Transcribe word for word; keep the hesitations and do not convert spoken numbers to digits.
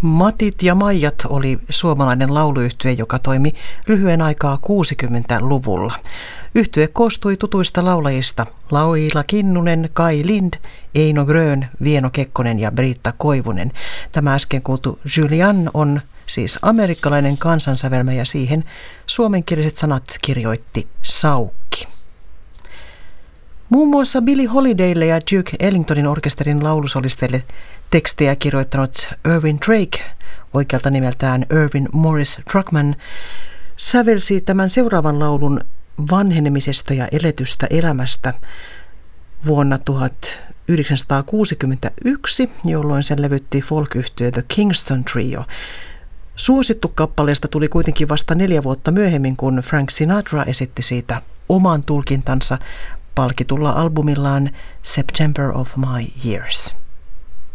Matit ja Maijat oli suomalainen lauluyhtye, joka toimi lyhyen aikaa kuusikymmentäluvulla. Yhtye koostui tutuista laulajista Laila Kinnunen, Kai Lind, Eino Grön, Vieno Kekkonen ja Britta Koivunen. Tämä äsken kuultu Julian on siis amerikkalainen kansansävelmä ja siihen suomenkieliset sanat kirjoitti Saukki. Muun muassa Billie Holidaylle ja Duke Ellingtonin orkesterin laulusolisteille tekstejä kirjoittanut Irvin Drake, oikealta nimeltään Irvin Morris Druckmann, sävelsi tämän seuraavan laulun vanhenemisesta ja eletystä elämästä vuonna tuhatyhdeksänsataakuusikymmentäyksi, jolloin sen levytti folk-yhtye The Kingston Trio. Suosittu kappaleesta tuli kuitenkin vasta neljä vuotta myöhemmin, kun Frank Sinatra esitti siitä oman tulkintansa palkitulla albumillaan September of My Years.